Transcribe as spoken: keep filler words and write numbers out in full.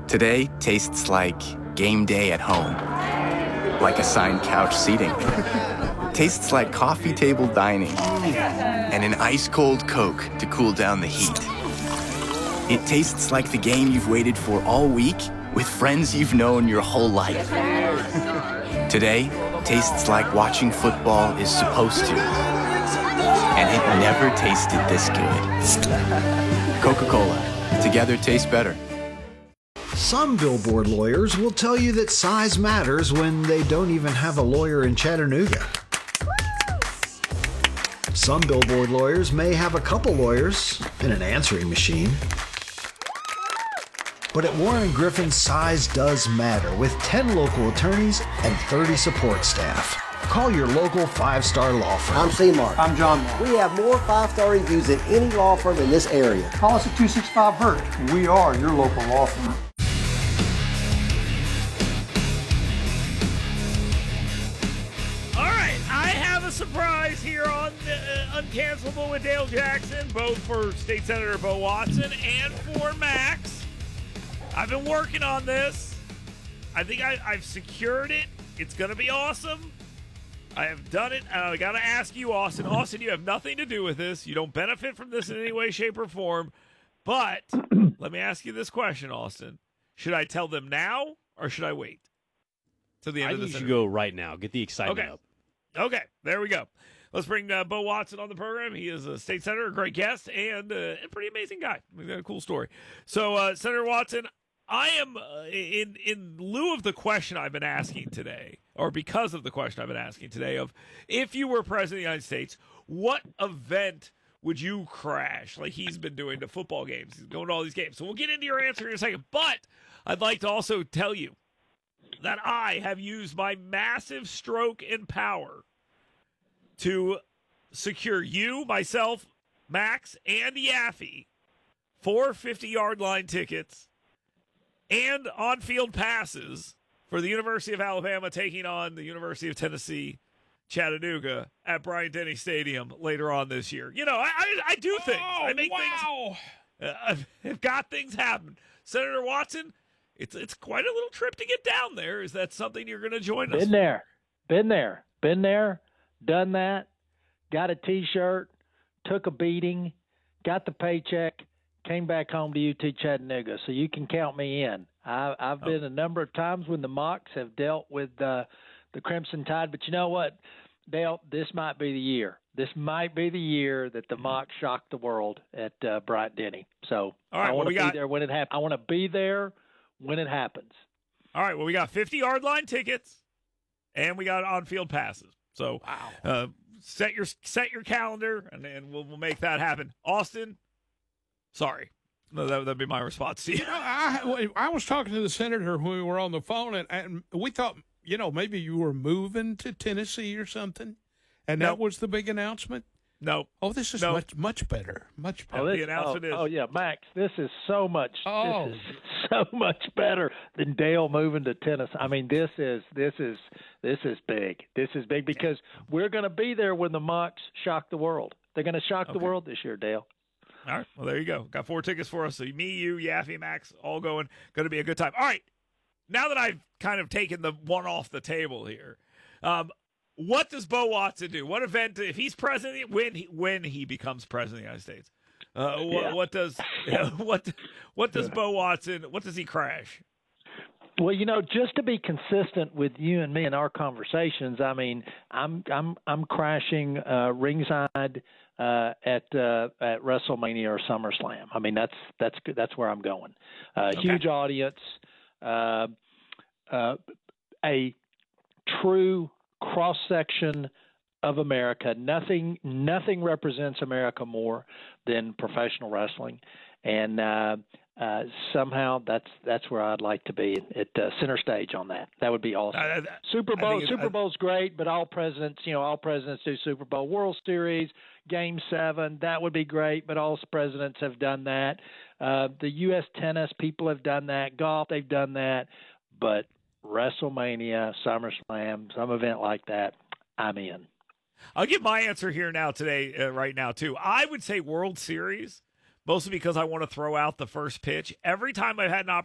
Today tastes like game day at home, like assigned couch seating. Tastes like coffee table dining and an ice-cold Coke to cool down the heat. It tastes like the game you've waited for all week with friends you've known your whole life. Today tastes like watching football is supposed to. And it never tasted this good. Coca-Cola. Together tastes better. Some billboard lawyers will tell you that size matters when they don't even have a lawyer in Chattanooga. Some billboard lawyers may have a couple lawyers and an answering machine. But at Warren and Griffin, size does matter with ten local attorneys and thirty support staff. Call your local five-star law firm. I'm C-Mark. I'm John Mark. We have more five-star reviews than any law firm in this area. Call us at two six five Hurt. We are your local law firm. All right, I have a surprise here on the, uh, Uncancelable with Dale Jackson, both for State Senator Bo Watson and for Max. I've been working on this. I think I, I've secured it. It's going to be awesome. I have done it, and I got to ask you, Austin. Austin, you have nothing to do with this. You don't benefit from this in any way, shape, or form. But let me ask you this question, Austin. Should I tell them now, or should I wait to the end I of think this you should interview? go right now. Get the excitement Okay. up. Okay, there we go. Let's bring uh, Bo Watson on the program. He is a state senator, a great guest, and uh, a pretty amazing guy. We've got a cool story. So, uh, Senator Watson, I am, uh, in in lieu of the question I've been asking today, or because of the question I've been asking today, of if you were president of the United States, what event would you crash like he's been doing to football games? He's going to all these games. So we'll get into your answer in a second. But I'd like to also tell you that I have used my massive stroke and power to secure you, myself, Max, and Yaffe four fifty-yard line tickets and on-field passes for the University of Alabama taking on the University of Tennessee, Chattanooga, at Bryant-Denny Stadium later on this year. You know, I I, I do things. Oh, I make wow. things. Uh, I've, I've got things happen. Senator Watson, it's it's quite a little trip to get down there. Is that something you're going to join us? Been there, been there, been there, done that. Got a T-shirt, took a beating, got the paycheck. Came back home to U T Chattanooga, so you can count me in. I, I've been a number of times when the Mocs have dealt with uh, the Crimson Tide, but you know what, Dale? This might be the year. This might be the year that the Mocs shock the world at uh, Bryant-Denny. So All right, I want well, to we be got... there when it happens. I want to be there when it happens. All right, well, we got fifty-yard line tickets, and we got on-field passes. So Wow. uh, set your set your calendar, and, and we'll, we'll make that happen. Austin, sorry. No, that would be my response to you. You know, I, I was talking to the senator when we were on the phone, and, and we thought, you know, maybe you were moving to Tennessee or something, and that Nope. was the big announcement. No. Oh, this is No. much much better, much better. Oh, the this, announcement oh, is- oh yeah, Max, this is so much. Oh. This is so much better than Dale moving to Tennessee. I mean, this is this is this is big. This is big because we're going to be there when the Mocs shock the world. They're going to shock Okay. the world this year, Dale. All right, well, there you go. Got four tickets for us. So me, you, Yaffe, Max, all going. Going to be a good time. All right, now that I've kind of taken the one off the table here, um, what does Bo Watson do? What event, if he's president, when he, when he becomes president of the United States, uh, what, Yeah. what does what what does Bo Watson, what does he crash? Well, you know, just to be consistent with you and me in our conversations, I mean, I'm I'm I'm crashing uh, ringside uh, at uh, at WrestleMania or SummerSlam. I mean, that's that's good. That's where I'm going. Uh, Okay. Huge audience, uh, uh, a true cross section of America. Nothing nothing represents America more than professional wrestling, and uh, uh, somehow that's that's where I'd like to be at uh, center stage on that. That would be awesome. I- I- Super I Bowl, think it- Super I- Bowl's great, but all presidents, you know, all presidents do Super Bowl. World Series, Game Seven, that would be great, but all presidents have done that. Uh, the U S tennis people have done that. Golf, they've done that, but WrestleMania, SummerSlam, some event like that, I'm in. I'll give my answer here now today, uh, right now, too. I would say World Series, mostly because I want to throw out the first pitch. Every time I've had an